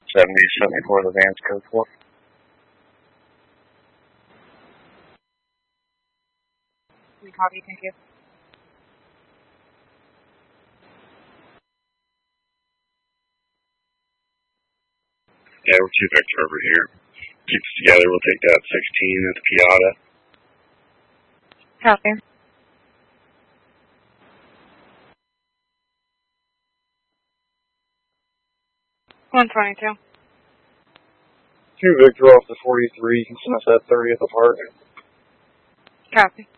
7074, the van's code 4. We copy, thank you. Yeah, we're 2 Victor over here. Keep us together, we'll take that 16 at the Piata. Copy. $122. 2 Victor off the 43, you can set that 30 at the park. Copy.